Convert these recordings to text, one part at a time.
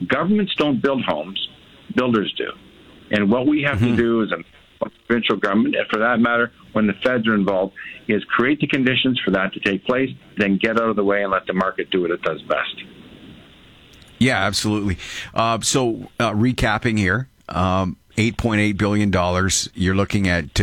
Governments don't build homes, builders do. And what we have to do as a provincial government, and for that matter, when the feds are involved, is create the conditions for that to take place, then get out of the way and let the market do what it does best. Yeah, absolutely. So recapping here, $8.8 billion. You're looking at,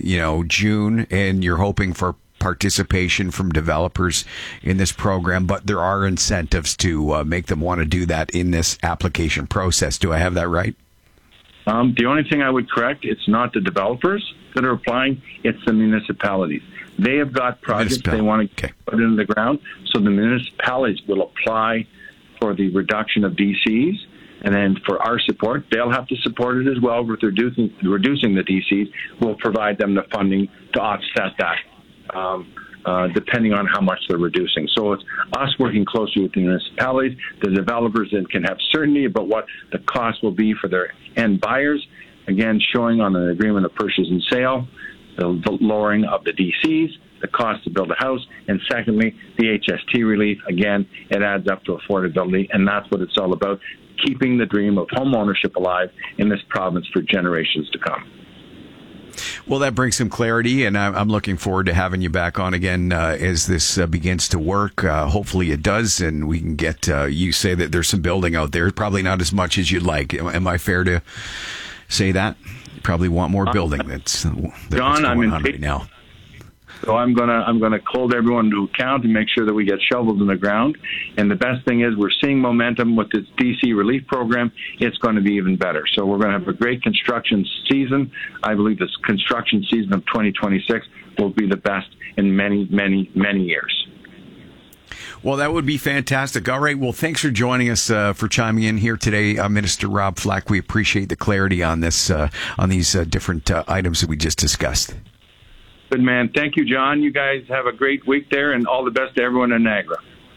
June, and you're hoping for participation from developers in this program, but there are incentives to make them want to do that in this application process. Do I have that right? The only thing I would correct, it's not the developers that are applying, it's the municipalities. They have got projects they want to put into the ground, so the municipalities will apply for the reduction of DCs, and then for our support, they'll have to support it as well with reducing the DCs. We'll provide them the funding to offset that, depending on how much they're reducing. So it's us working closely with the municipalities, the developers then can have certainty about what the cost will be for their end buyers, again, showing on an agreement of purchase and sale, the lowering of the DCs, the cost to build a house, and secondly, the HST relief. Again, it adds up to affordability, and that's what it's all about, keeping the dream of home ownership alive in this province for generations to come. Well, that brings some clarity, and I'm looking forward to having you back on again as this begins to work. Hopefully it does, and we can get, you say that there's some building out there, probably not as much as you'd like. Am I fair to say that? You probably want more building. That's John, I'm in right now. So I'm gonna hold everyone to account and make sure that we get shovels in the ground. And the best thing is we're seeing momentum with this DC relief program. It's going to be even better. So we're going to have a great construction season. I believe this construction season of 2026 will be the best in many, many, many years. Well, that would be fantastic. All right. Well, thanks for joining us, for chiming in here today, Minister Rob Flack. We appreciate the clarity on this, on these different items that we just discussed. Good man. Thank you, John. You guys have a great week there, and all the best to everyone in Niagara.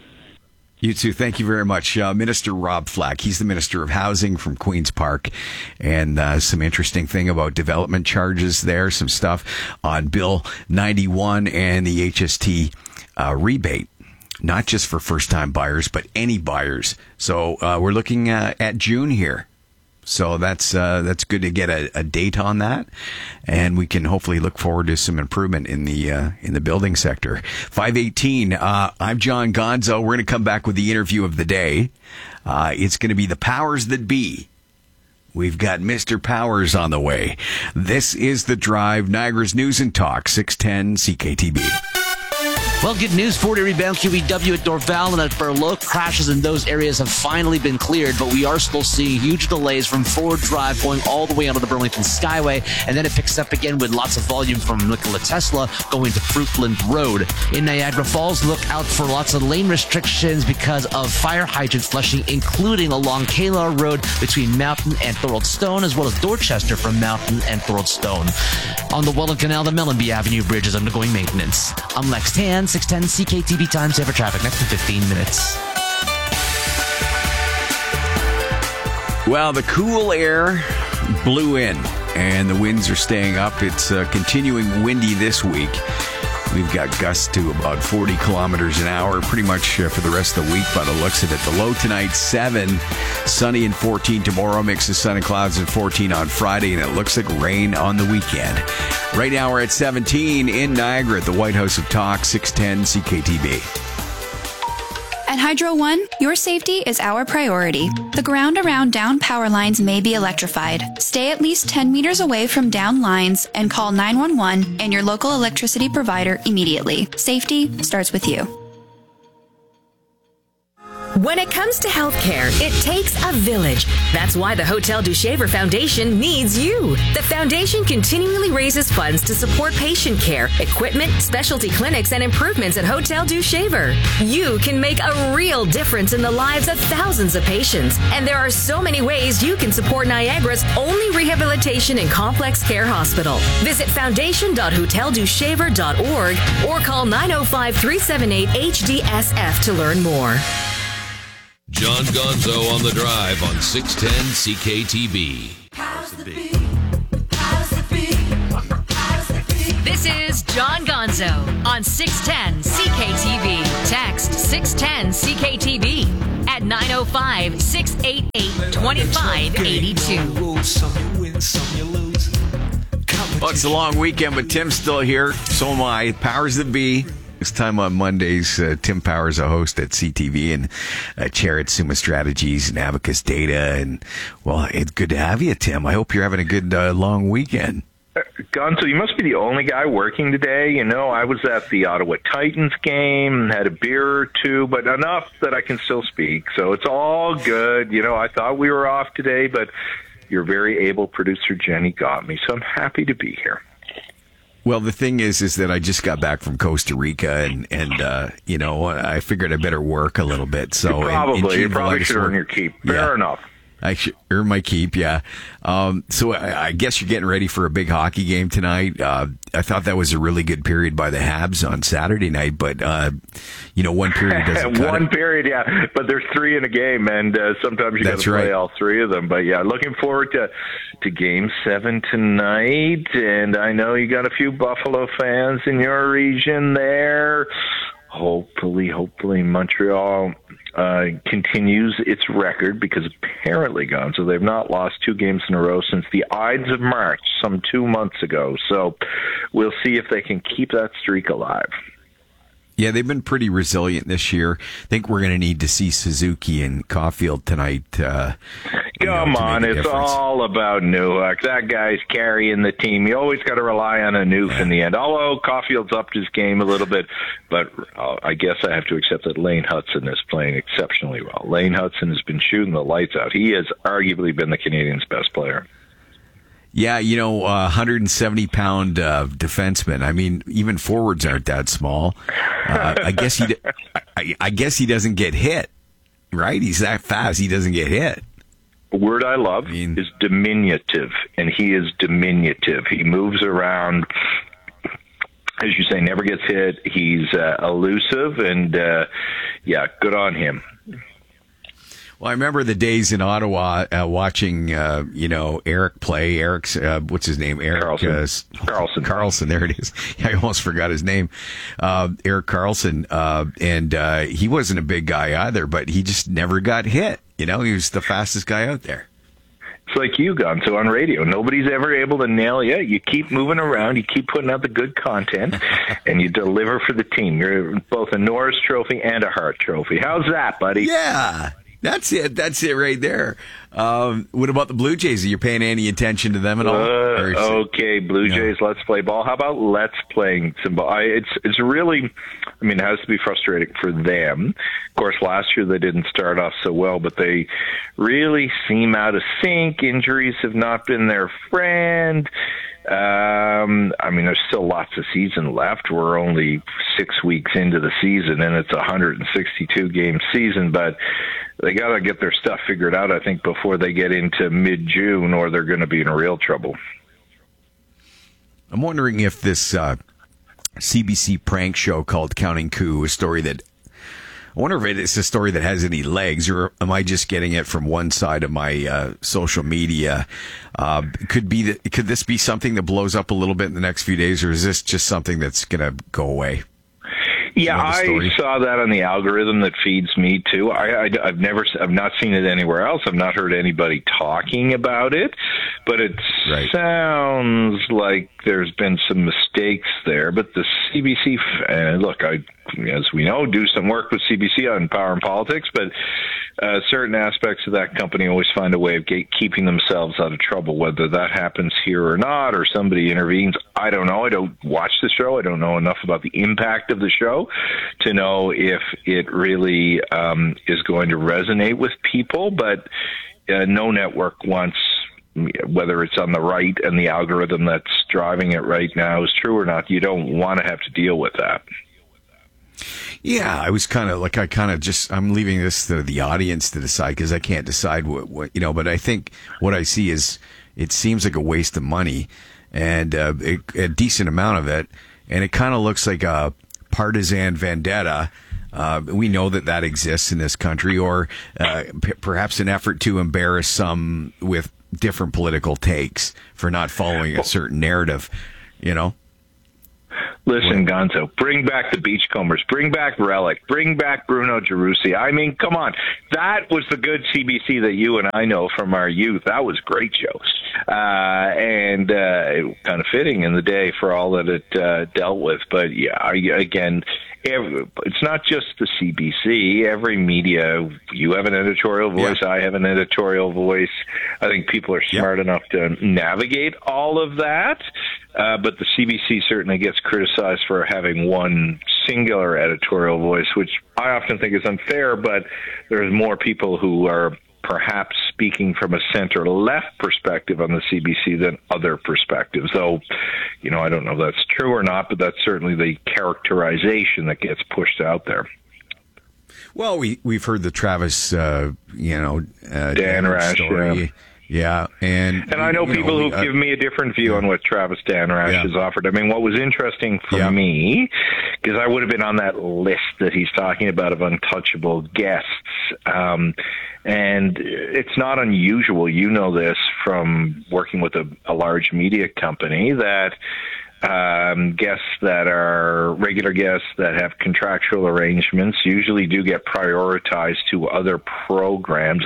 You too. Thank you very much. Minister Rob Flack. He's the Minister of Housing from Queen's Park. And some interesting thing about development charges there, some stuff on Bill 91 and the HST rebate. Not just for first-time buyers, but any buyers. So we're looking at June here. So that's good to get a date on that, and we can hopefully look forward to some improvement in the building sector. 5:18. I'm John Gonzo. We're going to come back with the interview of the day. It's going to be the powers that be. We've got Mr. Powers on the way. This is The Drive, Niagara's News and Talk, 610 CKTB. Well, good news. 40 rebound QEW at Dorval and at Burloak. Crashes in those areas have finally been cleared, but we are still seeing huge delays from Ford Drive going all the way onto the Burlington Skyway, and then it picks up again with lots of volume from Nikola Tesla going to Fruitland Road. In Niagara Falls, look out for lots of lane restrictions because of fire hydrant flushing, including along Kalar Road between Mountain and Thorold Stone, as well as Dorchester from Mountain and Thorold Stone. On the Welland Canal, the Mellenby Avenue Bridge is undergoing maintenance. I'm Lex Tan, 610 CKTB Time Saver Traffic, next in 15 minutes. Well, the cool air blew in, and the winds are staying up. It's continuing windy this week. We've got gusts to about 40 kilometers an hour pretty much for the rest of the week by the looks of it. The low tonight, 7. Sunny and 14 tomorrow. Mix of sun and clouds and 14 on Friday. And it looks like rain on the weekend. Right now we're at 17 in Niagara at the White House of Talk, 610 CKTB. At Hydro One, your safety is our priority. The ground around down power lines may be electrified. Stay at least 10 meters away from down lines and call 911 and your local electricity provider immediately. Safety starts with you. When it comes to healthcare, it takes a village. That's why the Hotel du Shaver Foundation needs you. The foundation continually raises funds to support patient care, equipment, specialty clinics, and improvements at Hotel du Shaver. You can make a real difference in the lives of thousands of patients, and there are so many ways you can support Niagara's only rehabilitation and complex care hospital. Visit foundation.hoteldushaver.org or call 905-378-HDSF to learn more. John Gonzo on the Drive on 610 CKTB. This is John Gonzo on 610 CKTV. Text 610 CKTV at 905-688-2582. Well, it's a long weekend, but Tim's still here. So am I. Powers that be. This time on Mondays, Tim Powers, a host at CTV and chair at Summa Strategies and Abacus Data. And, well, it's good to have you, Tim. I hope you're having a good long weekend. Gonzo, you must be the only guy working today. You know, I was at the Ottawa Titans game, had a beer or two, but enough that I can still speak. So it's all good. You know, I thought we were off today, but your very able producer, Jenny, got me. So I'm happy to be here. Well, the thing is that I just got back from Costa Rica, and you know, I figured I better work a little bit. So you probably should earn your keep. Fair enough. I should earn my keep, yeah. So I guess you're getting ready for a big hockey game tonight. I thought that was a really good period by the Habs on Saturday night, but, you know, one period doesn't cut One period, yeah. But there's three in a game, and sometimes you got to play all three of them. But, yeah, looking forward to Game 7 tonight. And I know you got a few Buffalo fans in your region there. Hopefully Montreal continues its record, because apparently, Gonzo, they've not lost 2 games in a row since the Ides of March, some 2 months ago. So we'll see if they can keep that streak alive. Yeah, they've been pretty resilient this year. I think we're going to need to see Suzuki and Caulfield tonight. Come on, it's all about Newhook. That guy's carrying the team. You always got to rely on a Newf in the end. Although Caulfield's upped his game a little bit, but I guess I have to accept that Lane Hudson is playing exceptionally well. Lane Hudson has been shooting the lights out. He has arguably been the Canadians' best player. Yeah, you know, 170-pound defenseman. I mean, even forwards aren't that small. I guess he doesn't get hit, right? He's that fast. He doesn't get hit. A word I love is diminutive, and he is diminutive. He moves around, as you say, never gets hit. He's elusive, and yeah, good on him. Well, I remember the days in Ottawa watching, you know, Eric play. Eric's, what's his name? Eric Carlson. Carlson, there it is. I almost forgot his name. Eric Carlson. And he wasn't a big guy either, but he just never got hit. You know, he was the fastest guy out there. It's like you, Gonzo, on radio. Nobody's ever able to nail you. You keep moving around, you keep putting out the good content, and you deliver for the team. You're both a Norris Trophy and a Hart Trophy. How's that, buddy? Yeah. That's it. That's it right there. What about the Blue Jays? Are you paying any attention to them at all? Okay, Blue Jays, let's play ball. How about let's play some ball? It's really, I mean, it has to be frustrating for them. Of course, last year they didn't start off so well, but they really seem out of sync. Injuries have not been their friend. I mean, there's still lots of season left. We're only 6 weeks into the season, and it's a 162-game season, but they got to get their stuff figured out, I think, before they get into mid-June, or they're going to be in real trouble. I'm wondering if this CBC prank show called Counting Coup, a story that, I wonder if it's a story that has any legs, or am I just getting it from one side of my social media? Could this be something that blows up a little bit in the next few days, or is this just something that's going to go away? Yeah, I saw that on the algorithm that feeds me too. I've not seen it anywhere else. I've not heard anybody talking about it, but it sounds like there's been some mistakes there. But the CBC, look, as we know, do some work with CBC on Power and Politics, but certain aspects of that company always find a way of keeping themselves out of trouble, whether that happens here or not, or somebody intervenes. I don't know. I don't watch the show. I don't know enough about the impact of the show to know if it really is going to resonate with people, but no network wants, whether it's on the right and the algorithm that's driving it right now is true or not, you don't want to have to deal with that. Yeah, I'm leaving this to the audience to decide, because I can't decide what, you know, but I think what I see is it seems like a waste of money, and a decent amount of it, and it kind of looks like a partisan vendetta. We know that exists in this country, or perhaps an effort to embarrass some with different political takes for not following a certain narrative, you know? Listen, Gonzo, bring back the Beachcombers, bring back Relic, bring back Bruno Gerussi. I mean, come on. That was the good CBC that you and I know from our youth. That was great shows. And kind of fitting in the day for all that it dealt with. But, yeah, again, it's not just the CBC. Every media, you have an editorial voice, I have an editorial voice. I think people are smart enough to navigate all of that. But the CBC certainly gets criticized for having one singular editorial voice, which I often think is unfair, but there's more people who are perhaps speaking from a center-left perspective on the CBC than other perspectives. Though, I don't know if that's true or not, but that's certainly the characterization that gets pushed out there. Well, we've heard the Travis, Dan Rash story. Yeah, and I know people who give me a different view on what Travis Danrash has offered. I mean, what was interesting for me, because I would have been on that list that he's talking about of untouchable guests, and it's not unusual, you know this from working with a large media company, that guests that are regular guests that have contractual arrangements usually do get prioritized to other programs.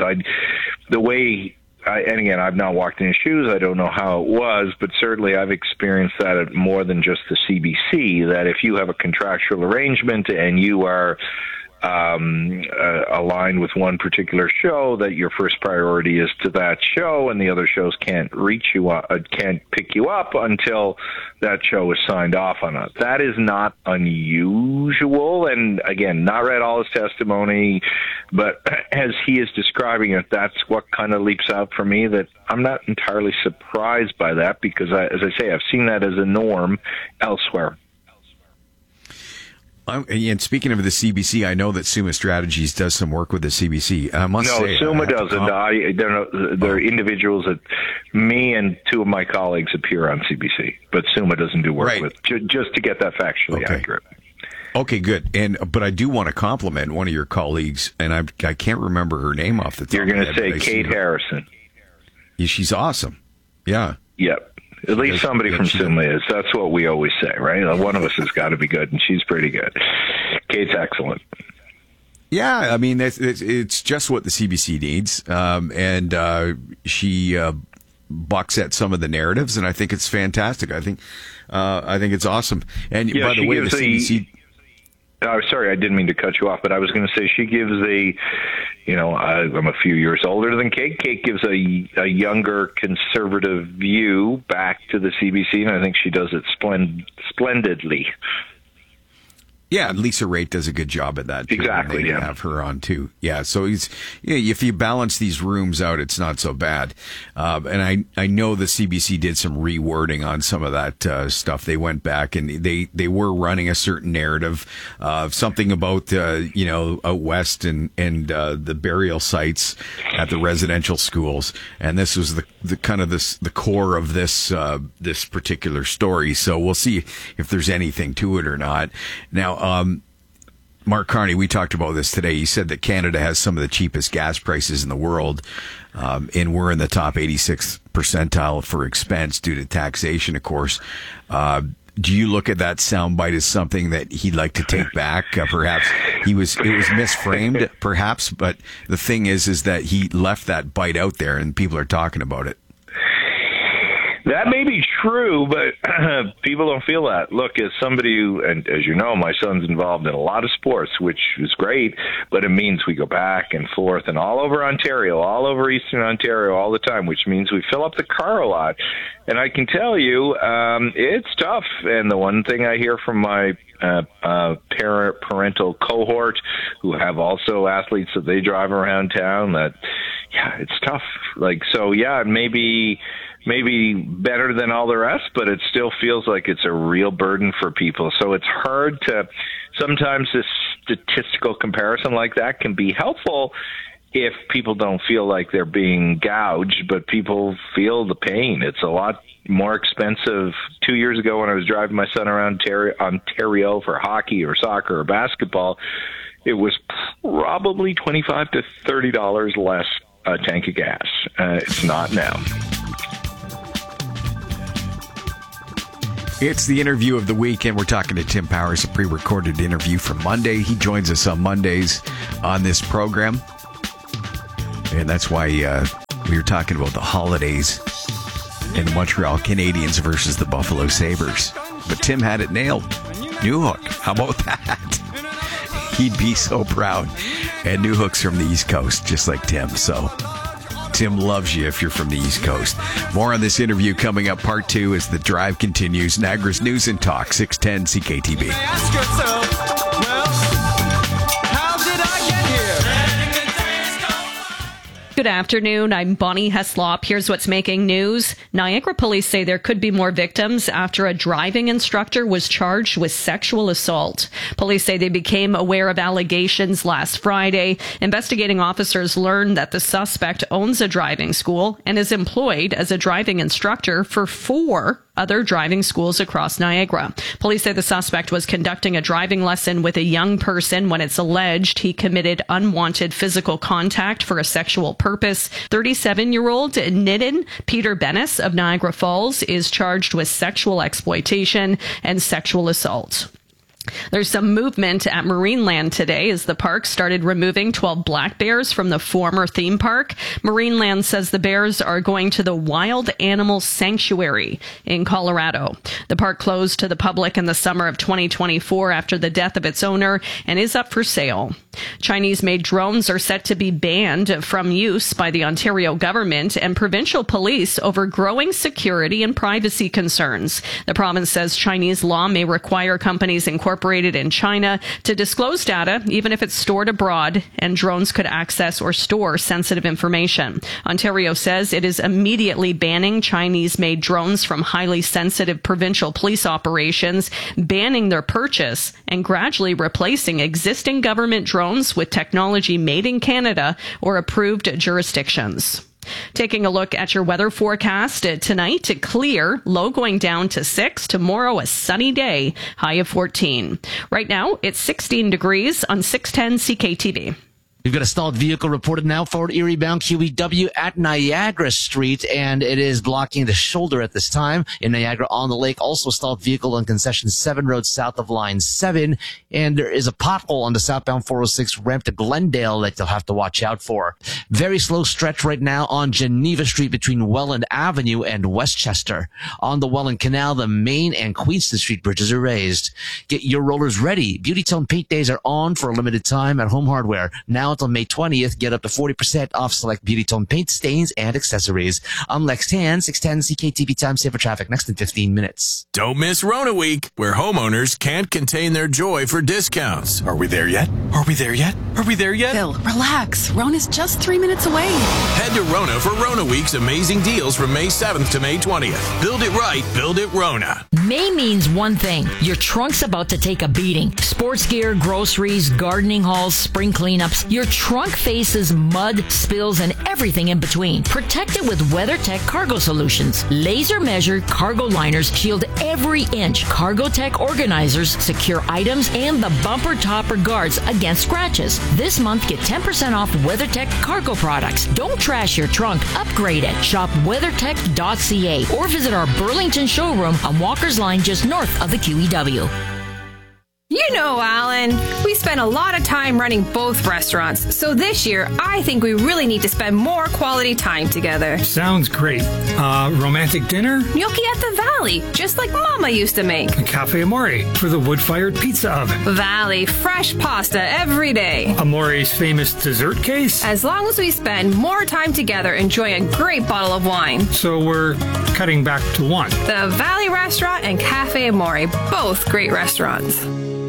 And again, I've not walked in his shoes. I don't know how it was, but certainly I've experienced that at more than just the CBC, that if you have a contractual arrangement and you are aligned with one particular show, that your first priority is to that show, and the other shows can't pick you up until that show is signed off on it. That is not unusual, and again, not read all his testimony, but as he is describing it, that's what kind of leaps out for me, that I'm not entirely surprised by that, because as I say, I've seen that as a norm elsewhere. And speaking of the CBC, I know that Summa Strategies does some work with the CBC. I must say, Summa doesn't. I don't know. There are individuals that me and two of my colleagues appear on CBC, but Summa doesn't do work with. Just to get that factually accurate. Okay, good. But I do want to compliment one of your colleagues, and I can't remember her name off the top. You're going to say Kate Harrison. Yeah, she's awesome. Yeah. Yep. At least somebody from Summa is. That's what we always say, right? One of us has got to be good, and she's pretty good. Kate's excellent. Yeah, I mean, it's just what the CBC needs, and she bucks at some of the narratives, and I think it's fantastic. I think it's awesome. And by the way, the CBC. Sorry, I didn't mean to cut you off, but I was going to say she gives I'm a few years older than Kate. Kate gives a younger conservative view back to the CBC, and I think she does it splendidly. Yeah, Lisa Raitt does a good job at that, too. Exactly, and they have her on, too. Yeah, so if you balance these rooms out, it's not so bad. And I know the CBC did some rewording on some of that stuff. They went back and they were running a certain narrative of something about, out west and the burial sites at the residential schools. And this was the kind of the core of this particular story. So we'll see if there's anything to it or not. Now, Mark Carney, we talked about this today. He said that Canada has some of the cheapest gas prices in the world, and we're in the top 86th percentile for expense due to taxation, of course. Do you look at that soundbite as something that he'd like to take back? Perhaps it was misframed, perhaps, but the thing is that he left that bite out there, and people are talking about it. That may be true, but people don't feel that. Look, as somebody who, and as you know, my son's involved in a lot of sports, which is great, but it means we go back and forth and all over Ontario, all over Eastern Ontario all the time, which means we fill up the car a lot. And I can tell you, it's tough. And the one thing I hear from my parental cohort, who have also athletes that they drive around town, that, it's tough. Maybe better than all the rest, but it still feels like it's a real burden for people. So it's hard to, sometimes this statistical comparison like that can be helpful if people don't feel like they're being gouged, but people feel the pain. It's a lot more expensive. 2 years ago when I was driving my son around Ontario for hockey or soccer or basketball, it was probably $25 to $30 less a tank of gas. It's not now. It's the interview of the week, and we're talking to Tim Powers, a pre-recorded interview from Monday. He joins us on Mondays on this program. And that's why we were talking about the holidays and the Montreal Canadiens versus the Buffalo Sabres. But Tim had it nailed. Newhook. How about that? He'd be so proud. And Newhook's from the East Coast, just like Tim. So Tim loves you if you're from the East Coast. More on this interview coming up. Part 2 as the drive continues. Niagara's News and Talk, 610 CKTV. Ask yourself, well, how did I get here? Good afternoon. I'm Bonnie Heslop. Here's what's making news. Niagara police say there could be more victims after a driving instructor was charged with sexual assault. Police say they became aware of allegations last Friday. Investigating officers learned that the suspect owns a driving school and is employed as a driving instructor for 4 other driving schools across Niagara. Police say the suspect was conducting a driving lesson with a young person when it's alleged he committed unwanted physical contact for a sexual purpose. 37-year-old Nitin Peter Bennis of Niagara Falls is charged with sexual exploitation and sexual assault. There's some movement at Marineland today as the park started removing 12 black bears from the former theme park. Marineland says the bears are going to the Wild Animal Sanctuary in Colorado. The park closed to the public in the summer of 2024 after the death of its owner and is up for sale. Chinese-made drones are set to be banned from use by the Ontario government and provincial police over growing security and privacy concerns. The province says Chinese law may require companies incorporated in China to disclose data, even if it's stored abroad, and drones could access or store sensitive information. Ontario says it is immediately banning Chinese-made drones from highly sensitive provincial police operations, banning their purchase, and gradually replacing existing government drones with technology made in Canada or approved jurisdictions. Taking a look at your weather forecast tonight, clear, low going down to 6. Tomorrow, a sunny day, high of 14. Right now, it's 16 degrees on 610 CKTV. We've got a stalled vehicle reported now for Erie bound QEW at Niagara Street, and it is blocking the shoulder at this time. In Niagara on the Lake, also a stalled vehicle on Concession 7 Road south of Line 7, and there is a pothole on the southbound 406 ramp to Glendale that you'll have to watch out for. Very slow stretch right now on Geneva Street between Welland Avenue and Westchester. On the Welland Canal, the Main and Queenston Street bridges are raised. Get your rollers ready. Beauty Tone Paint Days are on for a limited time at Home Hardware. Now until May 20th, get up to 40% off select Beauty Tone paint, stains, and accessories. I'm Lex Tan, 610 CKTV time saver traffic next in 15 minutes. Don't miss Rona Week, where homeowners can't contain their joy for discounts. Are we there yet? Are we there yet? Are we there yet? Phil, relax. Rona's just 3 minutes away. Head to Rona for Rona Week's amazing deals from May 7th to May 20th. Build it right, build it Rona. May means one thing. Your trunk's about to take a beating. Sports gear, groceries, gardening hauls, spring cleanups. Your trunk faces mud, spills, and everything in between. Protect it with WeatherTech Cargo Solutions. Laser measured cargo liners shield every inch. CargoTech organizers secure items and the bumper topper guards against scratches. This month, get 10% off WeatherTech cargo products. Don't trash your trunk. Upgrade it. Shop weathertech.ca or visit our Burlington showroom on Walker's Line just north of the QEW. You know, Alan, we spend a lot of time running both restaurants, so this year I think we really need to spend more quality time together. Sounds great. Romantic dinner? Gnocchi at the Valley, just like Mama used to make. Cafe Amore for the wood-fired pizza oven. Valley, fresh pasta every day. Amore's famous dessert case? As long as we spend more time together enjoying a great bottle of wine. So we're cutting back to one. The Valley Restaurant and Cafe Amore, both great restaurants.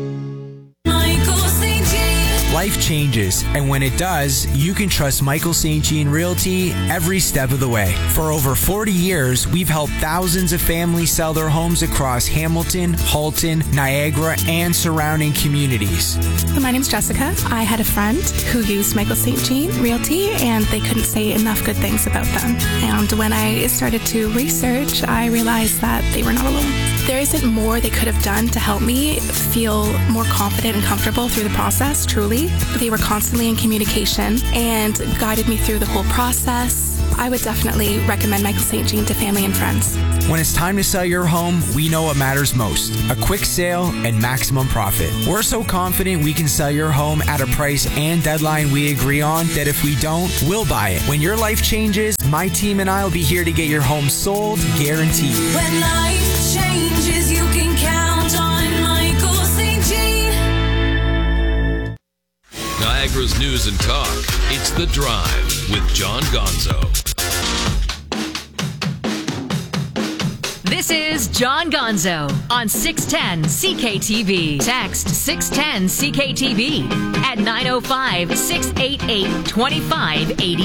Life changes, and when it does, you can trust Michael St. Jean Realty every step of the way. For over 40 years, we've helped thousands of families sell their homes across Hamilton, Halton, Niagara, and surrounding communities. My name's Jessica. I had a friend who used Michael St. Jean Realty, and they couldn't say enough good things about them. And when I started to research, I realized that they were not alone. There isn't more they could have done to help me feel more confident and comfortable through the process, truly. They were constantly in communication and guided me through the whole process. I would definitely recommend Michael St. Jean to family and friends. When it's time to sell your home, we know what matters most: a quick sale and maximum profit. We're so confident we can sell your home at a price and deadline we agree on that if we don't, we'll buy it. When your life changes, my team and I will be here to get your home sold, guaranteed. When life changes, you can count on Michael St. Jean. Niagara's news and talk. It's The Drive with John Gonzo. This is John Gonzo on 610 CKTV. Text 610 CKTV at 905-688-2580.